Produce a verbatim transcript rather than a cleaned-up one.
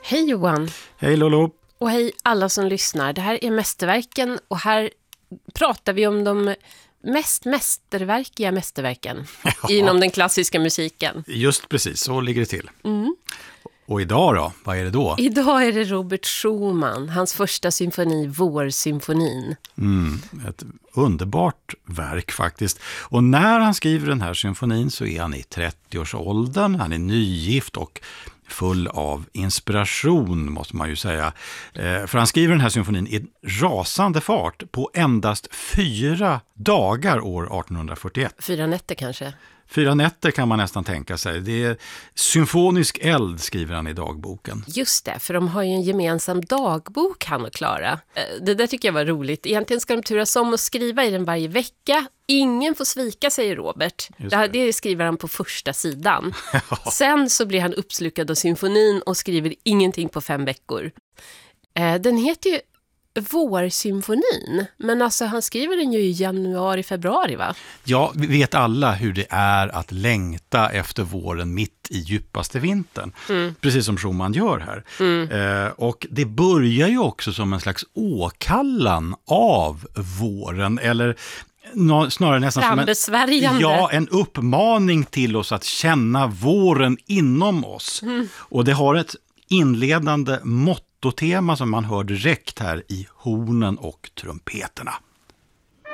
Hej Johan. Hej Lolo. Och hej alla som lyssnar. Det här är Mästerverken och här pratar vi om de mest mästerverkiga mästerverken ja. inom den klassiska musiken. Just precis, så ligger det till. Mm. Och idag då? Vad är det då? Idag är det Robert Schumann, hans första symfoni, Vårsymfonin. Mm, ett underbart verk faktiskt. Och när han skriver den här symfonin så är han i trettioårsåldern, han är nygift och full av inspiration måste man ju säga. Eh, för han skriver den här symfonin i rasande fart på endast fyra dagar år arton fyrtioett. Fyra nätter kanske? Fyra nätter kan man nästan tänka sig. Det är symfonisk eld, skriver han i dagboken. Just det, för de har ju en gemensam dagbok, han och Klara. Det där tycker jag var roligt. Egentligen ska de turas om och skriva i den varje vecka. Ingen får svika, säger Robert. Det. Här, det skriver han på första sidan. Ja. Sen så blir han uppslukad av symfonin och skriver ingenting på fem veckor. Den heter ju Vårsymfonin, men alltså han skriver den ju i januari, februari va? Ja, vi vet alla hur det är att längta efter våren mitt i djupaste vintern. Mm. Precis som Schumann gör här. Mm. Eh, och det börjar ju också som en slags åkallan av våren, eller snarare nästan som en, ja, en uppmaning till oss att känna våren inom oss. Mm. Och det har ett inledande mått tema som man hör direkt här i hornen och trumpeterna.